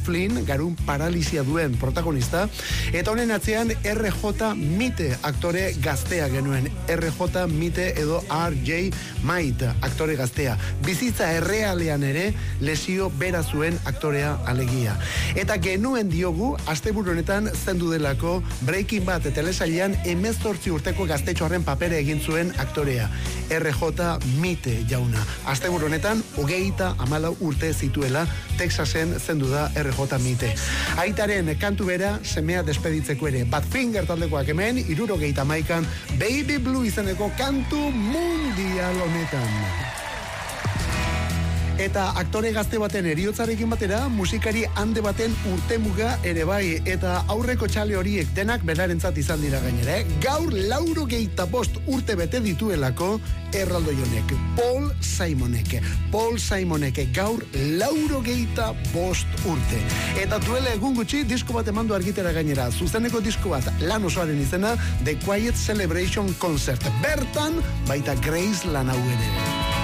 Flynn, garun paralisia duen protagonista, eta honen atzean RJ Mite aktore gaztea genuen. RJ Mite edo RJ Mite aktore gaztea. Bizitza errealean ere lesio bera zuen aktorea alegia. Eta genuen diogu, asteburu honetan zendu delako Breaking Bad telesailean 18 urteko gaztetxoaren papere egin zuen aktorea. RJ Mite jauna. Asteburu honetan 34 urte zituela Texasen zendu da RJ Mite. Aitaren kantu bera semea despeditzeko ere. Badfinger taldekoak hemen 71an Baby Blue izeneko kantu mundial honetan. Eta aktore gazte baten eriotzarekin batera, musikari hande baten urtemuga ere bai, eta aurreko txale horiek denak berarentzat izan dira gainera. Gaur 85 urte bete dituelako erraldoi honek. Paul Simonek gaur 85 urte. Eta duela egun gutxi disko bat emandu argitera gainera. Zuzeneko disko bat lan osoaren izena The Quiet Celebration Concert. Bertan baita Grace Lanau ere.